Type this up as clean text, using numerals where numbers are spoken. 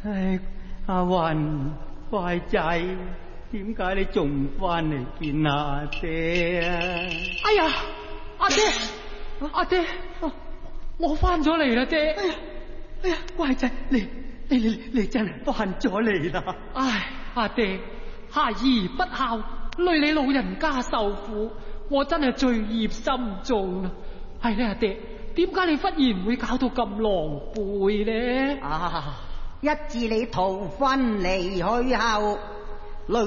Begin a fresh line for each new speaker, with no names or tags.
唉，阿雲乖仔，點解你仲唔翻嚟見阿爹啊？
哎呀，阿爹，阿爹，我翻咗嚟啦，爹。
哎呀，乖仔，你真係翻咗嚟啦！
唉，阿爹，孩兒不孝，累你老人家受苦，我真係罪孽深重啊！係咧，阿爹，點解你忽然會搞到咁狼狽呢？
啊！一自你逃婚離去後，